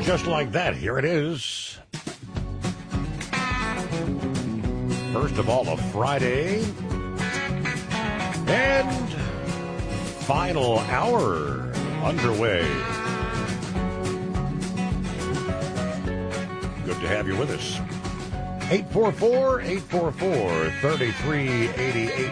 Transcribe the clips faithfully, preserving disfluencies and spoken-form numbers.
just like that, here it is. First of all, a Friday. And final hour underway. Good to have you with us. eight four four, eight four four, three three eight eight.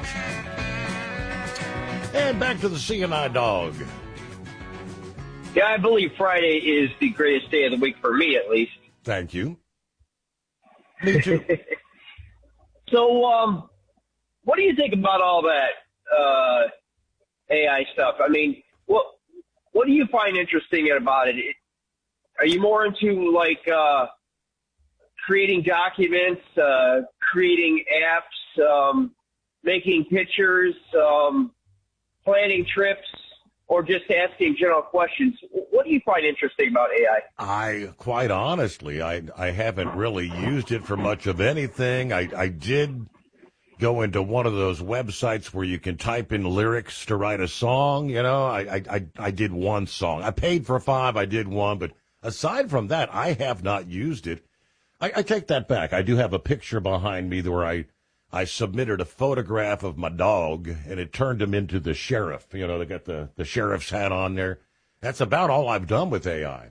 And back to the C and I Dog. Yeah, I believe Friday is the greatest day of the week for me, at least. Thank you. Me too. So, um, what do you think about all that uh, A I stuff? I mean, what what do you find interesting about it? Are you more into, like, uh, creating documents, uh, creating apps, um, making pictures, um, planning trips, or just asking general questions? What do you find interesting about A I? I, quite honestly, I I haven't really used it for much of anything. I, I did go into one of those websites where you can type in lyrics to write a song. You know, I, I, I, I did one song. I paid for five. I did one. But aside from that, I have not used it. I, I take that back. I do have a picture behind me where I, I submitted a photograph of my dog, and it turned him into the sheriff. You know, they got the, the sheriff's hat on there. That's about all I've done with A I.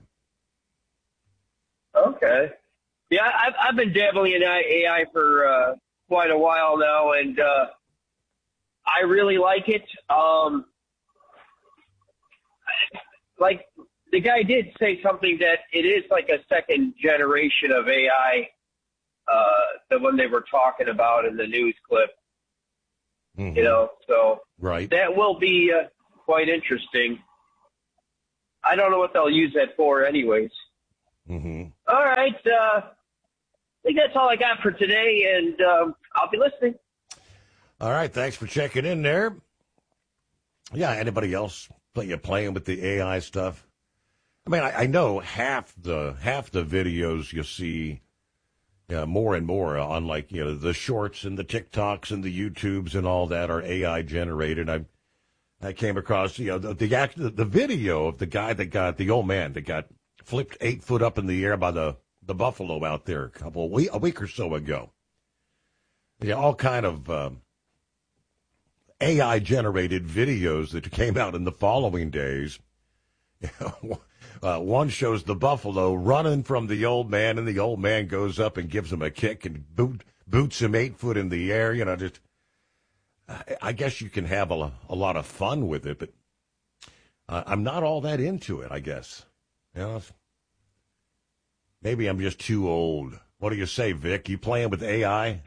Okay. Yeah, I've, I've been dabbling in A I for uh, quite a while now, and uh, I really like it. Um, like, the guy did say something that it is like a second generation of A I, uh, the one they were talking about in the news clip. Mm-hmm. You know, so right. That will be uh, quite interesting. I don't know what they'll use that for anyways. Mm-hmm. All right. Uh, I think that's all I got for today, and um, I'll be listening. All right. Thanks for checking in there. Yeah, anybody else play, you playing with the A I stuff? I mean, I, I know half the half the videos you see, yeah, more and more on, like, you know, the shorts and the TikToks and the YouTubes and all that are A I generated. I I came across, you know, the the, act, the video of the guy that got, the old man that got flipped eight foot up in the air by the, the buffalo out there a couple of week, a week or so ago. Yeah, all kind of um, A I generated videos that came out in the following days. You know, Uh, one shows the buffalo running from the old man, and the old man goes up and gives him a kick and boot, boots him eight foot in the air. You know, just I, I guess you can have a, a lot of fun with it, but uh, I'm not all that into it, I guess. You know, maybe I'm just too old. What do you say, Vic? You playing with A I?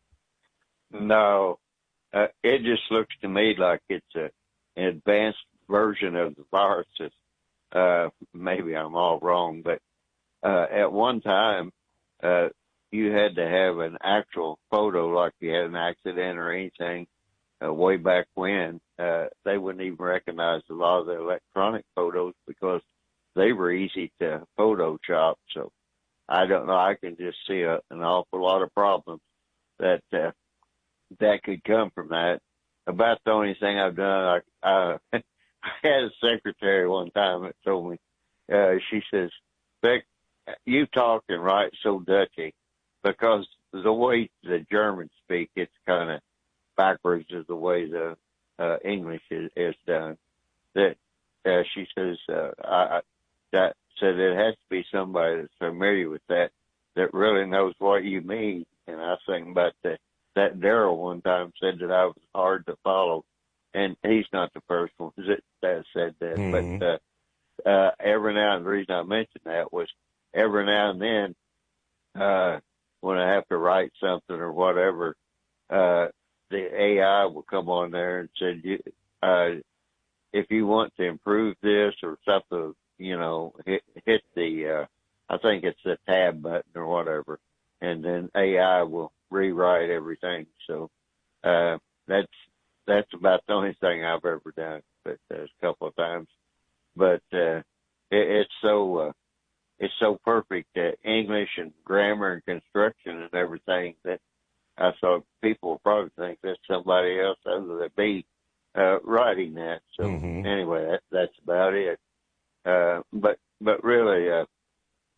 No. Uh, it just looks to me like it's a, an advanced version of the viruses. Uh, maybe I'm all wrong, but uh, at one time, uh, you had to have an actual photo, like you had an accident or anything, uh, way back when. Uh, they wouldn't even recognize a lot of the electronic photos because they were easy to Photoshop. So I don't know. I can just see a, an awful lot of problems that uh, that could come from that. About the only thing I've done, I, uh, I had a secretary one time that told me, uh, she says, Vic, you talk and write so Dutchy because the way the Germans speak, it's kind of backwards of the way the uh, English is, is done. That uh, she says, uh, I, that said it has to be somebody that's familiar with that, that really knows what you mean. And I was thinking about that. That Daryl one time said that I was hard to follow. And he's not the first one that, that said that. Mm-hmm. But uh, uh, every now and the reason I mentioned that was every now and then uh, when I have to write something or whatever, uh, the A I will come on there and say, uh, if you want to improve this or something, you know, hit, hit the, uh, I think it's the tab button or whatever. And then A I will rewrite everything. So uh, that's, That's about the only thing I've ever done, but uh, a couple of times. But uh, it, it's so uh, it's so perfect uh, English and grammar and construction and everything that I thought people will probably think that's somebody else other than me uh, writing that. So mm-hmm. anyway, that, that's about it. Uh, but but really, uh,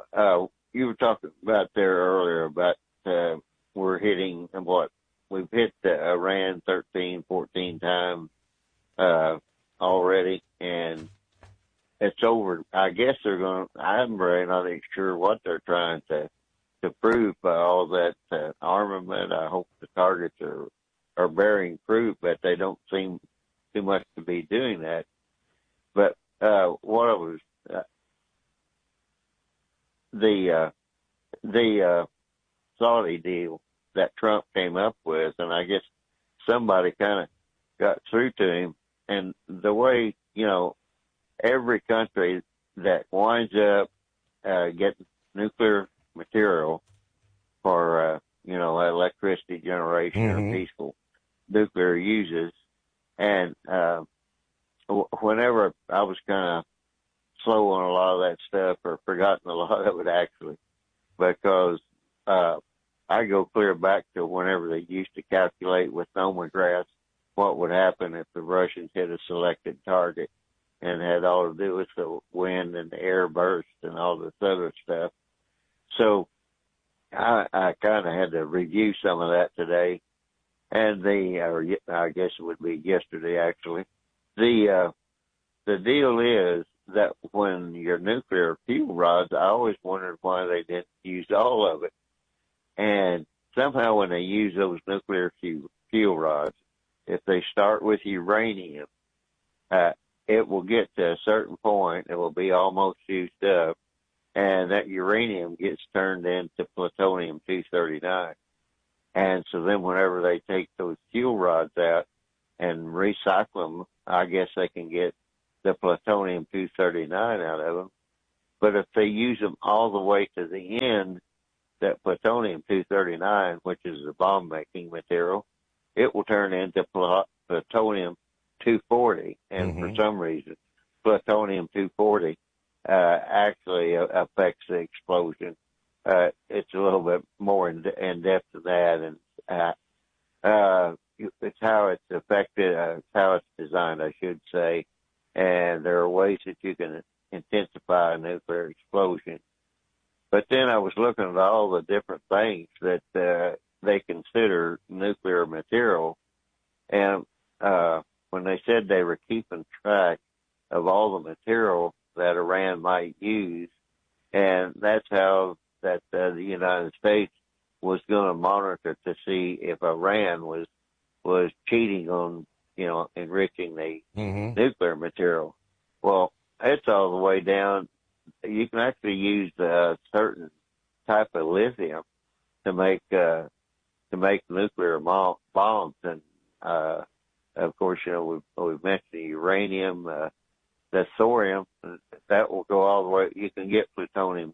uh, you were talking about there earlier about uh, we're hitting what we've hit the Iran thirteen, fourteen times uh, already, and it's over. I guess they're going. I'm really not even sure what they're trying to to prove by all that uh, armament. I hope the targets are are bearing fruit, but they don't seem too much to be doing that. But uh, what I was uh, the uh, the uh, Saudi deal that Trump came up with, and I guess somebody kind of got through to him. And the way, you know, every country that winds up uh, getting nuclear material for, uh, you know, electricity generation Mm-hmm. or peaceful nuclear uses, and uh, whenever I was kind of slow on a lot of that stuff or forgotten a lot of it actually, because uh, I go clear back to whenever they used to calculate with nomographs what would happen if the Russians hit a selected target, and had all to do with the wind and the air burst and all this other stuff. So I, I kind of had to review some of that today, and the or I guess it would be yesterday actually. The uh, the deal is that when your nuclear fuel rods, I always wondered why they didn't use all of it. And somehow when they use those nuclear fuel, fuel rods, if they start with uranium, uh, it will get to a certain point, it will be almost used up, and that uranium gets turned into plutonium two thirty-nine. And so then whenever they take those fuel rods out and recycle them, I guess they can get the plutonium two thirty-nine out of them. But if they use them all the way to the end, that plutonium two thirty-nine, which is the bomb-making material, it will turn into pl- plutonium two forty. And Mm-hmm. for some reason, plutonium two forty uh, actually uh, affects the explosion. Uh, it's a little bit more in, in depth than that, and uh, uh, it's how it's affected, uh, it's how it's designed, I should say. And there are ways that you can intensify a nuclear explosion. But then I was looking at all the different things that uh, they consider nuclear material, and uh, when they said they were keeping track of all the material that Iran might use, and that's how that uh, the United States was going to monitor to see if Iran was was cheating on, you know, enriching the Mm-hmm. nuclear material. Well, it's all the way down. You can actually use a certain type of lithium to make uh, to make nuclear bombs, and uh, of course, you know, we've, we've mentioned the uranium, uh, the thorium. That will go all the way. You can get plutonium,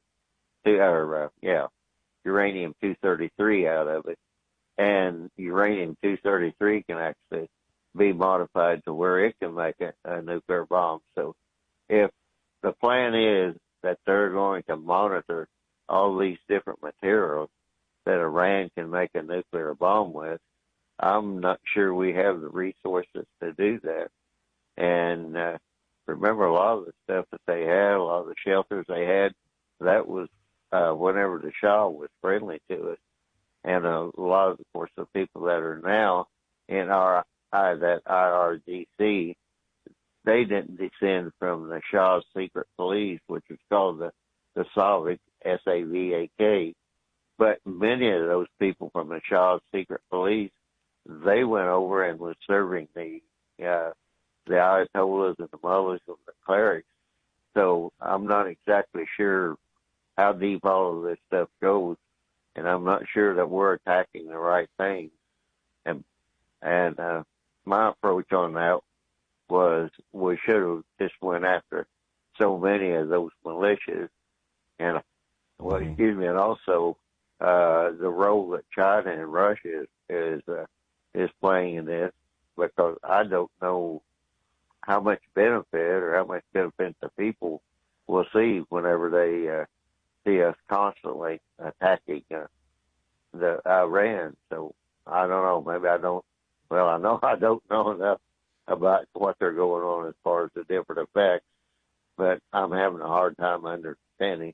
or uh, yeah, uranium two thirty-three out of it, and uranium two thirty-three can actually be modified to where it can make a, a nuclear bomb. So if the plan is that they're going to monitor all these different materials that Iran can make a nuclear bomb with, I'm not sure we have the resources to do that. And uh, remember, a lot of the stuff that they had, a lot of the shelters they had, that was uh, whenever the Shah was friendly to us. And a lot of, of course, the people that are now in our uh, that I R G C, they didn't descend from the Shah's secret police, which was called the, the Savak, S A V A K. But many of those people from the Shah's secret police, they went over and was serving the uh, the Ayatollahs and the mullahs and the clerics. So I'm not exactly sure how deep all of this stuff goes, and I'm not sure that we're attacking the right things. And and uh, my approach on that was we should have just went after so many of those militias, and well, Mm-hmm. excuse me, and also uh, the role that China and Russia is is, uh, is playing in this, because I don't know how much benefit or how much benefit the people will see whenever they uh, see us constantly attacking uh, the Iran. So I don't know. Maybe I don't. Well, I know I don't know enough about what they're going on as far as the different effects, but I'm having a hard time understanding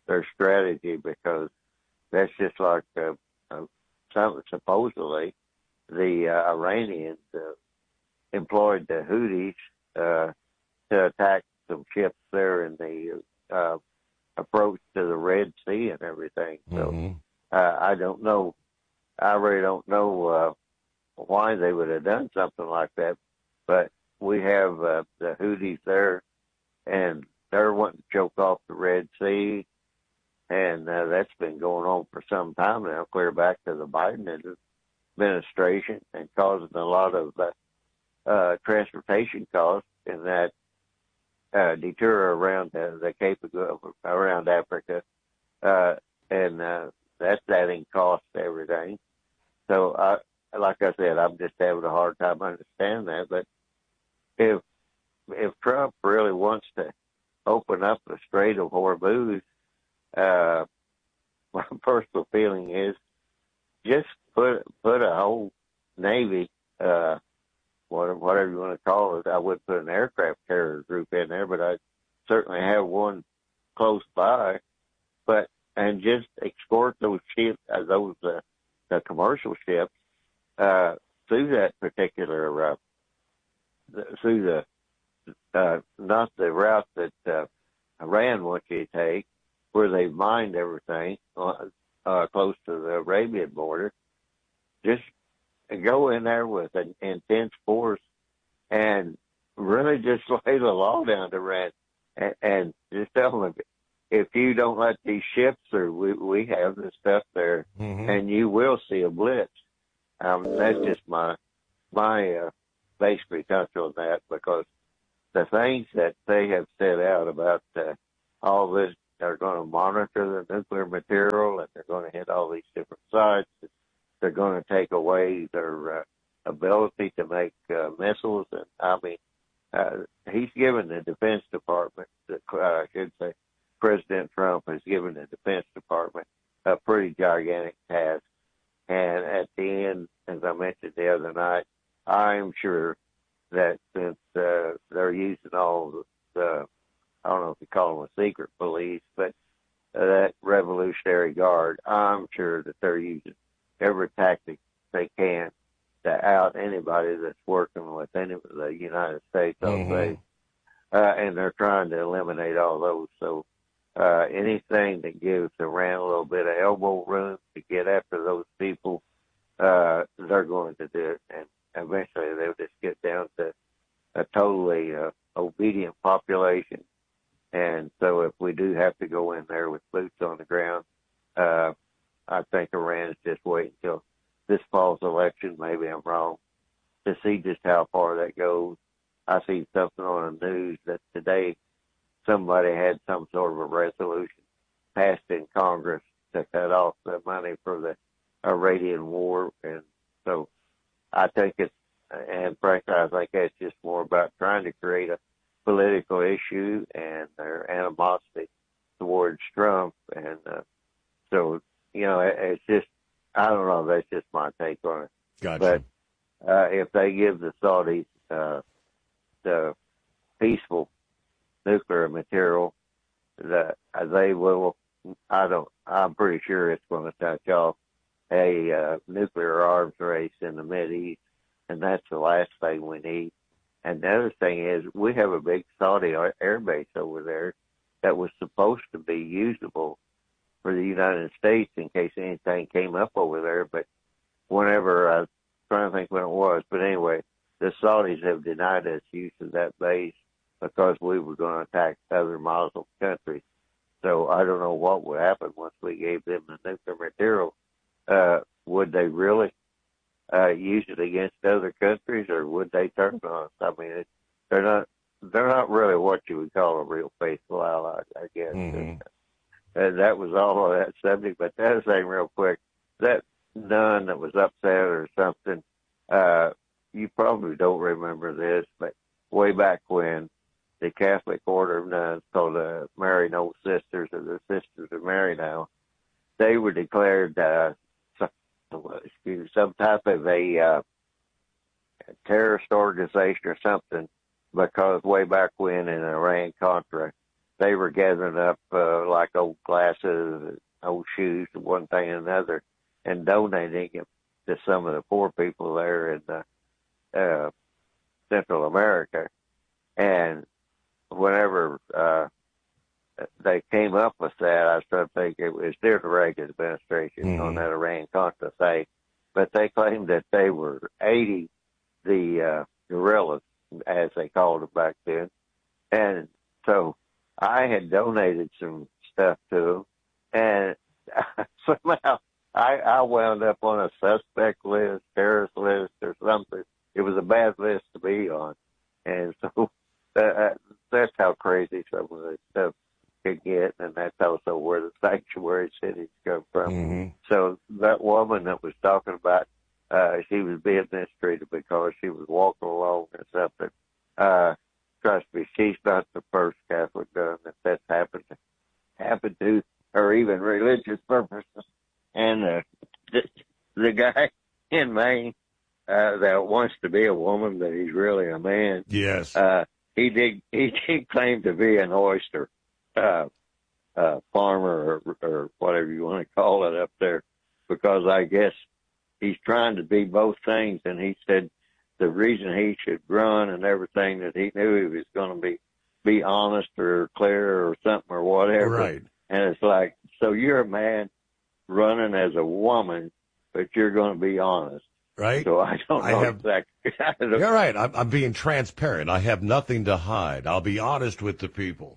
their strategy, because that's just like uh, uh, some, supposedly the uh, Iranians uh, employed the Houthis uh, to attack some ships there in the uh, approach to the Red Sea and everything. So Mm-hmm. uh, I don't know. I really don't know uh, why they would have done something like that. But we have uh, the Houthis there, and they're wanting to choke off the Red Sea, and uh, that's been going on for some time now, clear back to the Biden administration, and causing a lot of uh, uh, transportation costs in that uh, detour around uh, the Cape of Good, around Africa, uh, and uh, that's adding cost to everything. So, I, like I said, I'm just having a hard time understanding that. But if if Trump really wants to open up the Strait of Hormuz, uh, my personal feeling is just put put a whole Navy, uh, whatever you want to call it. I wouldn't put an aircraft carrier group in there, but I'd certainly have one close by. But and just escort those ships, uh, those uh, the commercial ships, uh, through that particular uh, through the uh, not the route that uh, Iran wants you to take, where they've mined everything uh, uh, close to the Arabian border. Just go in there with an intense force and really just lay the law down to Iran, and, and just tell them, if you don't let these ships through, we, we have this stuff there, Mm-hmm. and you will see a blitz. Um, that's just my my uh, basically touch on that, because the things that they have set out about uh, all this, they're going to monitor the nuclear material, and they're going to hit all these different sites. They're going to take away their uh, ability to make uh, missiles, and I mean, uh, he's given the Defense Department, uh, I should say, President Trump has given the Defense Department a pretty gigantic task. And at the end, as I mentioned the other night, I'm sure that since uh, they're using all the, I don't know if you call them a secret police, but uh, that Revolutionary Guard, I'm sure that they're using every tactic they can to out anybody that's working with any of the United States, I'll Mm-hmm. say. Uh, and they're trying to eliminate all those. So uh, anything that gives Iran a little bit of elbow room to get after those people, uh, they're going to do it. And eventually they'll just get down to a totally uh, obedient population. And so if we do have to go in there with boots on the ground, uh, I think Iran's just waiting until this fall's election, maybe I'm wrong, to see just how far that goes. I see something on the news that today somebody had some sort of a resolution passed in Congress to cut off the money for the Iranian war. And so I think it's, and frankly, I think it's just more about trying to create a political issue and their animosity towards Trump. And uh, so, you know, it, it's just, I don't know, that's just my take on it. Gotcha. But uh, if they give the Saudis uh, the peaceful nuclear material, that they will, I don't, I'm pretty sure it's going to touch off a uh, nuclear arms race in the Mideast, and that's the last thing we need. And the other thing is, we have a big Saudi air base over there that was supposed to be usable for the United States in case anything came up over there. But whenever, I was trying to think when it was, but anyway, the Saudis have denied us use of that base because we were going to attack other Muslim countries. So I don't know what would happen once we gave them the nuclear material. Uh, would they really uh, use it against other countries, or would they turn on us? I mean, it, they're not they're not really what you would call a real faithful ally, I guess. Mm-hmm. And that was all of that subject. But the other thing, real quick, that nun that was upset or something, uh, you probably don't remember this, but way back when, the Catholic Order of Nuns, called the Maryknoll Sisters, or the Sisters of Maryknoll, they were declared uh, some, excuse me, some type of a uh, terrorist organization or something, because way back when in Iran-Contra, they were gathering up uh, like old glasses, old shoes, one thing and another, and donating them to some of the poor people there in uh, uh, Central America. And whenever uh, they came up with that, I started thinking it was during the Reagan administration mm-hmm. on that Iran-Contra thing. But they claimed that they were aiding the uh, guerrillas, as they called them back then. And so I had donated some stuff to them, and somehow I, I wound up on a suspect list, terrorist list, or something. It was a bad list to be on. And so uh, that's how crazy some of this stuff could get, and that's also where the sanctuary cities come from. Mm-hmm. So that woman that was talking about, uh, she was being mistreated because she was walking along or something. Uh, trust me, she's not the first Catholic nun that that's happened to, happened to, or even religious purposes. And uh, the, the guy in Maine uh, that wants to be a woman, but he's really a man. Yes. Uh, he did. He did claim to be an oyster uh, uh, farmer or, or whatever you want to call it up there, because I guess he's trying to be both things. And he said the reason he should run and everything, that he knew he was going to be be honest or clear or something or whatever. Right. And it's like, so you're a man running as a woman, but you're going to be honest. Right. So I don't know I have, exactly. You're right. I'm, I'm being transparent. I have nothing to hide. I'll be honest with the people.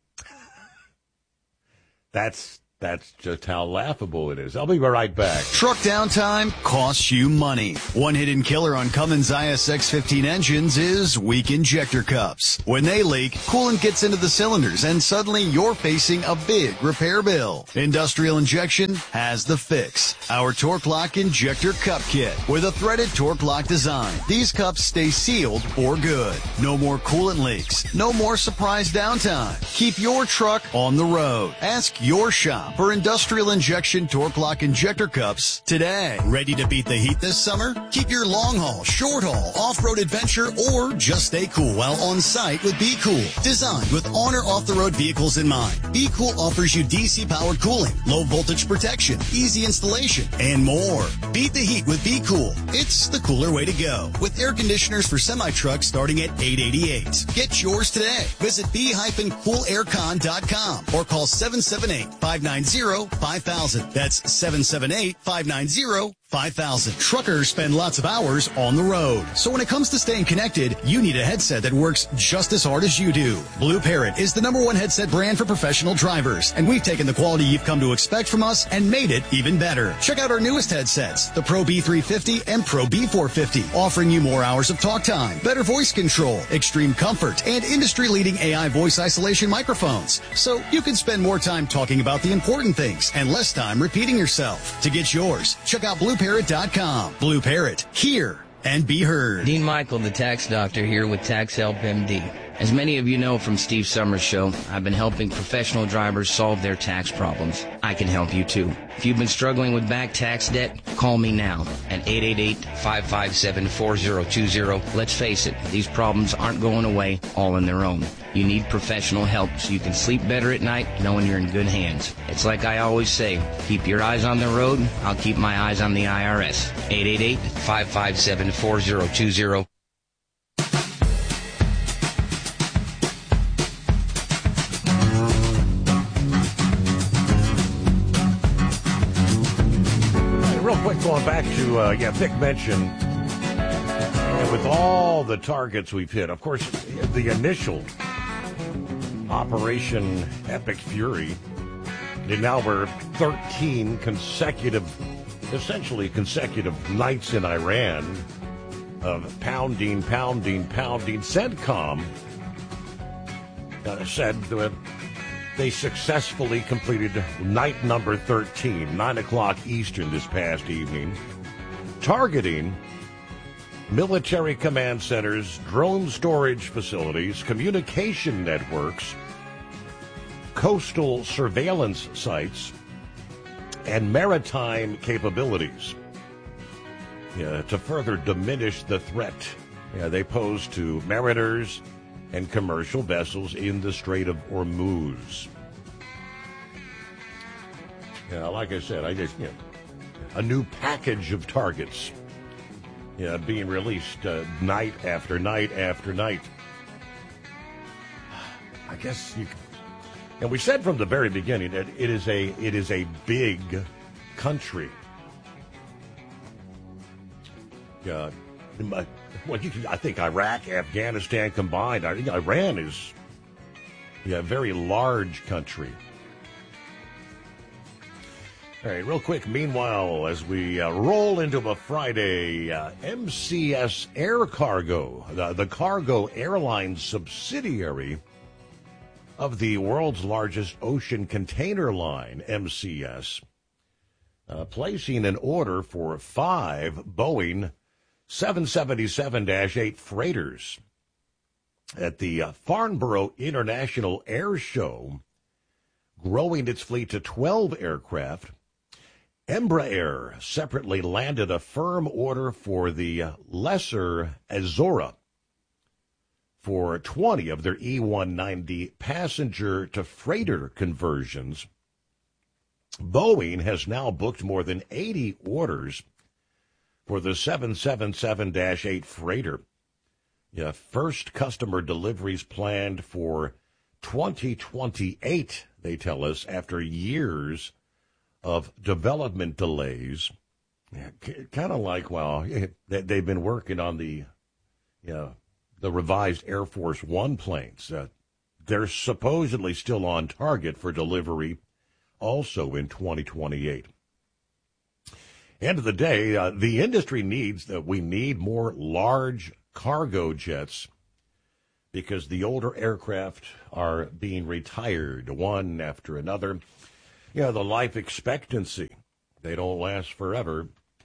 That's that's just how laughable it is. I'll be right back. Truck downtime costs you money. One hidden killer on Cummins I S X fifteen engines is weak injector cups. When they leak, coolant gets into the cylinders and suddenly you're facing a big repair bill. Industrial Injection has the fix. Our Torque Lock Injector Cup Kit with a threaded Torque Lock design. These cups stay sealed for good. No more coolant leaks. No more surprise downtime. Keep your truck on the road. Ask your shop for Industrial Injection Torque Lock Injector Cups today. Ready to beat the heat this summer? Keep your long haul, short haul, off-road adventure, or just stay cool while on site with Be Cool. Designed with on or off-the-road vehicles in mind, Be Cool offers you D C-powered cooling, low voltage protection, easy installation, and more. Beat the heat with Be Cool. It's the cooler way to go. With air conditioners for semi-trucks starting at eight eighty-eight. Get yours today. Visit be cool air con dot com or call seven seven eight, five nine zero, five thousand. That's seven seven eight, five nine zero, five thousand. Truckers spend lots of hours on the road. So when it comes to staying connected, you need a headset that works just as hard as you do. Blue Parrot is the number one headset brand for professional drivers, and we've taken the quality you've come to expect from us and made it even better. Check out our newest headsets, the Pro B three fifty and Pro B four fifty, offering you more hours of talk time, better voice control, extreme comfort, and industry-leading A I voice isolation microphones. So you can spend more time talking about the important things and less time repeating yourself. To get yours, check out blue parrot dot com. Blue Parrot, hear and be heard. Dean Michael, the tax doctor, here with Tax Help M D. As many of you know from Steve Summers' show, I've been helping professional drivers solve their tax problems. I can help you too. If you've been struggling with back tax debt, call me now at eight eight eight, five five seven, four zero two zero. Let's face it, these problems aren't going away all on their own. You need professional help so you can sleep better at night knowing you're in good hands. It's like I always say, keep your eyes on the road, I'll keep my eyes on the I R S. eight eight eight, five five seven, four zero two zero. Going back to, uh, yeah, Vic mentioned, uh, with all the targets we've hit, of course, the initial Operation Epic Fury, and now we're thirteen consecutive, essentially consecutive nights in Iran of pounding, pounding, pounding. CENTCOM uh, said that they successfully completed night number thirteen, nine o'clock Eastern this past evening, targeting military command centers, drone storage facilities, communication networks, coastal surveillance sites, and maritime capabilities, yeah, to further diminish the threat yeah, they pose to mariners and commercial vessels in the Strait of Hormuz. Yeah, like I said, I just, you know, a new package of targets, yeah, being released uh, night after night after night. I guess you can, and we said from the very beginning that it is a it is a big country. Yeah, well, you can, I think Iraq, Afghanistan combined, I think Iran is yeah, a very large country. All right, real quick, meanwhile, as we uh, roll into a Friday, uh, M C S Air Cargo, the, the cargo airline subsidiary of the world's largest ocean container line, M C S, uh, placing an order for five Boeing seven seventy-seven dash eight freighters at the uh, Farnborough International Air Show, growing its fleet to twelve aircraft. Embraer separately landed a firm order for the uh, lesser Azora for twenty of their E one ninety passenger-to-freighter conversions. Boeing has now booked more than eighty orders for the seven seventy-seven dash eight freighter. Yeah, first customer deliveries planned for twenty twenty-eight, they tell us, after years of development delays. Yeah, kind of like, well, they've been working on the, you know, the revised Air Force One planes. Uh, they're supposedly still on target for delivery also in twenty twenty-eight. End of the day, uh, the industry needs that we need more large cargo jets because the older aircraft are being retired one after another. You know, the life expectancy, they don't last forever.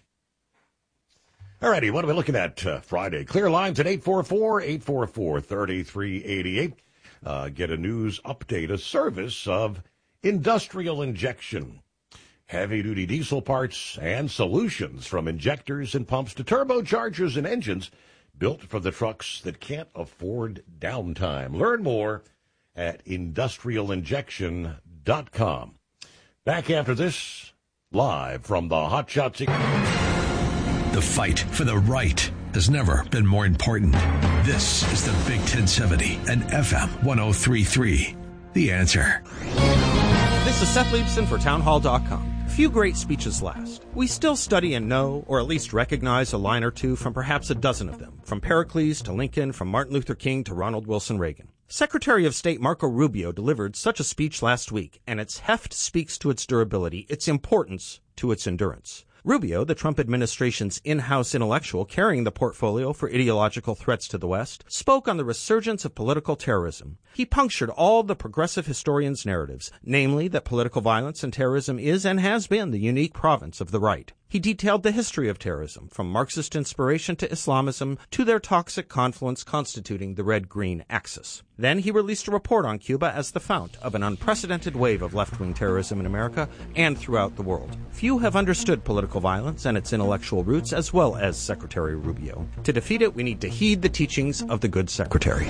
All righty, what are we looking at uh, Friday? Clear lines at eight four four, eight four four, three three eight eight. Uh, get a news update, a service of Industrial Injection. Heavy-duty diesel parts and solutions from injectors and pumps to turbochargers and engines built for the trucks that can't afford downtime. Learn more at industrial injection dot com. Back after this, live from the Hot Shots. The fight for the right has never been more important. This is the Big ten seventy and F M one oh three point three. The Answer. This is Seth Leibson for townhall dot com. Few great speeches last. We still study and know, or at least recognize a line or two from perhaps a dozen of them, from Pericles to Lincoln, from Martin Luther King to Ronald Wilson Reagan. Secretary of State Marco Rubio delivered such a speech last week, and its heft speaks to its durability, its importance to its endurance. Rubio, the Trump administration's in-house intellectual carrying the portfolio for ideological threats to the West, spoke on the resurgence of political terrorism. He punctured all the progressive historians' narratives, namely that political violence and terrorism is and has been the unique province of the right. He detailed the history of terrorism, from Marxist inspiration to Islamism to their toxic confluence constituting the red-green axis. Then he released a report on Cuba as the fount of an unprecedented wave of left-wing terrorism in America and throughout the world. Few have understood political violence and its intellectual roots as well as Secretary Rubio. To defeat it, we need to heed the teachings of the good secretary.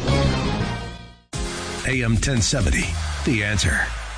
A M ten seventy, The Answer.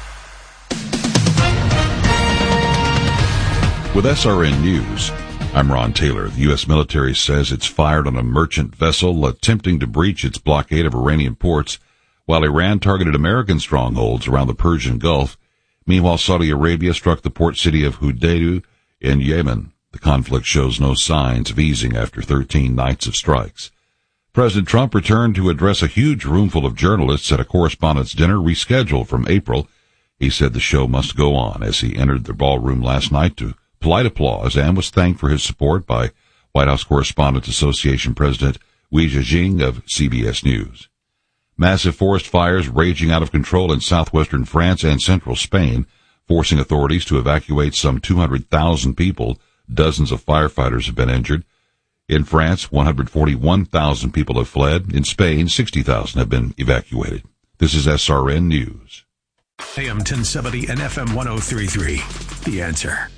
With S R N News, I'm Ron Taylor. The U S military says it's fired on a merchant vessel attempting to breach its blockade of Iranian ports, while Iran targeted American strongholds around the Persian Gulf. Meanwhile, Saudi Arabia struck the port city of Hodeidah in Yemen. The conflict shows no signs of easing after thirteen nights of strikes. President Trump returned to address a huge roomful of journalists at a correspondents' dinner rescheduled from April. He said the show must go on as he entered the ballroom last night to polite applause and was thanked for his support by White House Correspondents Association President Wei Zhijing of C B S News. Massive forest fires raging out of control in southwestern France and central Spain, forcing authorities to evacuate some two hundred thousand people. Dozens of firefighters have been injured. In France, one hundred forty-one thousand people have fled. In Spain, sixty thousand have been evacuated. This is S R N News. A M ten seventy and F M one oh three point three. The Answer.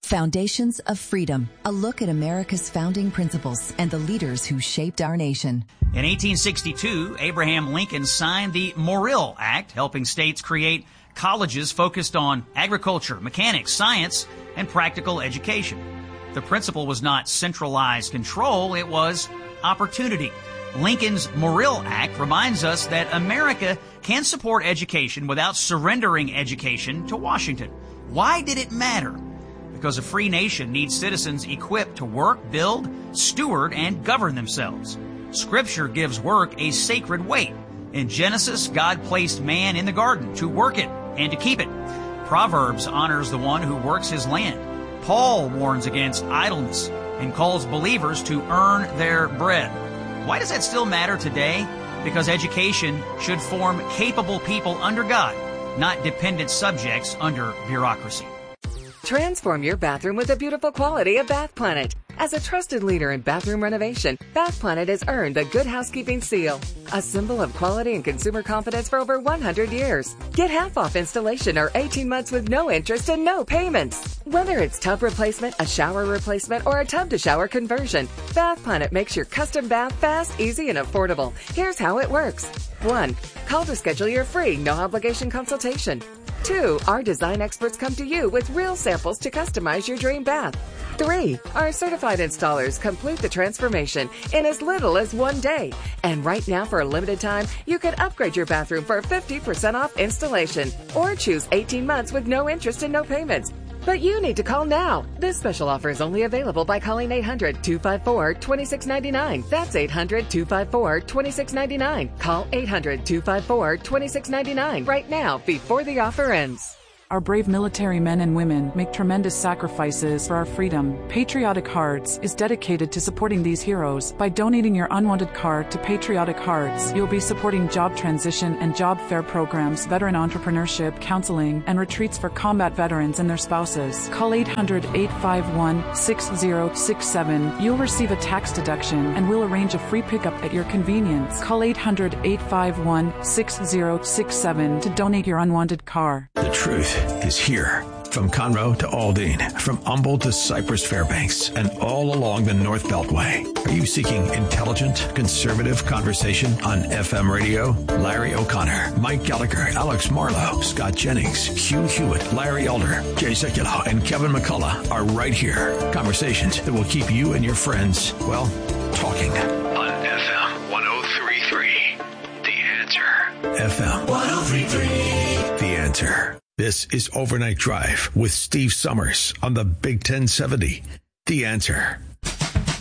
Foundations of Freedom, a look at America's founding principles and the leaders who shaped our nation. In eighteen sixty-two, Abraham Lincoln signed the Morrill Act, helping states create colleges focused on agriculture, mechanics, science, and practical education. The principle was not centralized control, it was opportunity. Lincoln's Morrill Act reminds us that America can support education without surrendering education to Washington. Why did it matter? Because a free nation needs citizens equipped to work, build, steward, and govern themselves. Scripture gives work a sacred weight. In Genesis, God placed man in the garden to work it and to keep it. Proverbs honors the one who works his land. Paul warns against idleness and calls believers to earn their bread. Why does that still matter today? Because education should form capable people under God, not dependent subjects under bureaucracy. Transform your bathroom with the beautiful quality of Bath Planet. As a trusted leader in bathroom renovation, Bath Planet has earned the Good Housekeeping seal, a symbol of quality and consumer confidence for over one hundred years. Get half off installation or eighteen months with no interest and no payments. Whether it's tub replacement, a shower replacement, or a tub-to-shower conversion, Bath Planet makes your custom bath fast, easy, and affordable. Here's how it works. One, call to schedule your free, no-obligation consultation. Two, our design experts come to you with real samples to customize your dream bath. Three, our certified installers complete the transformation in as little as one day. And right now, for a limited time, you can upgrade your bathroom for fifty percent off installation or choose eighteen months with no interest and no payments. But you need to call now. This special offer is only available by calling eight hundred, two five four, two six nine nine. That's eight hundred, two five four, two six nine nine. Call eight hundred, two five four, two six nine nine right now before the offer ends. Our brave military men and women make tremendous sacrifices for our freedom. Patriotic Hearts is dedicated to supporting these heroes. By donating your unwanted card to Patriotic Hearts, you'll be supporting job transition and job fair programs, veteran entrepreneurship, counseling, and retreats for combat veterans and their spouses. Call eight hundred, eight five one, six zero six seven. You'll receive a tax deduction and we'll arrange a free pickup at your convenience. Call eight hundred, eight five one, six zero six seven to donate your unwanted car. The truth is here. From Conroe to Aldine, from Humboldt to Cypress Fairbanks, and all along the North Beltway. Are you seeking intelligent, conservative conversation on F M radio? Larry O'Connor, Mike Gallagher, Alex Marlowe, Scott Jennings, Hugh Hewitt, Larry Elder, Jay Sekulow, and Kevin McCullough are right here. Conversations that will keep you and your friends, well, talking. On F M one oh three point three, The Answer. F M one oh three point three, The Answer. This is Overnight Drive with Steve Summers on the Big ten seventy. The Answer.